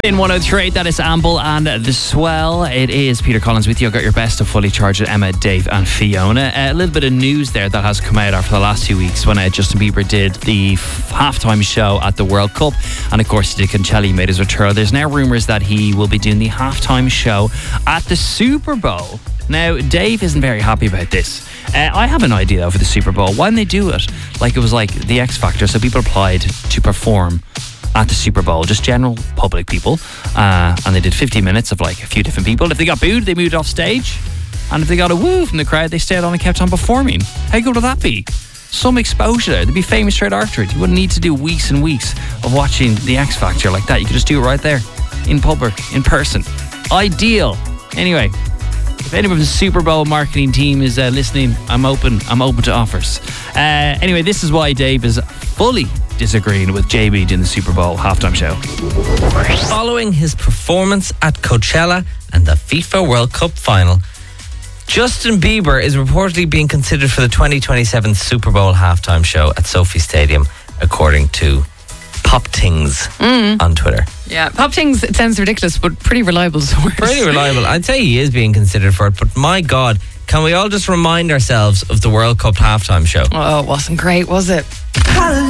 In 103.8, that is Amble and The Swell. It is Peter Collins with you. I got your best of Fully Charged with Emma, Dave and Fiona. A little bit of news there that has come out after the last 2 weeks when Justin Bieber did the halftime show at the World Cup. And of course, Dick and Chelly made his return. There's now rumours that he will be doing the halftime show at the Super Bowl. Now, Dave isn't very happy about this. I have an idea though for the Super Bowl. Why don't they do it like it was like the X Factor? So people applied to perform at the Super Bowl, just general public people, and they did 50 minutes of like a few different people. If they got booed, they moved off stage, and if they got a woo from the crowd, they stayed on and kept on performing. How good would that be? Some exposure there. They'd be famous straight after it. You wouldn't need to do weeks and weeks of watching the X Factor like that. You could just do it right there in public, in person. Ideal. Anyway, if anyone from the Super Bowl marketing team is listening, I'm open to offers. Anyway, this is why Dave is fully disagreeing with JB doing the Super Bowl halftime show. Following his performance at Coachella and the FIFA World Cup final, Justin Bieber is reportedly being considered for the 2027 Super Bowl halftime show at Sophie Stadium, according to Poptings on Twitter. Yeah, Poptings, it sounds ridiculous, but pretty reliable source. Pretty reliable. I'd say he is being considered for it, but my God, can we all just remind ourselves of the World Cup halftime show? Oh, it wasn't great, was it?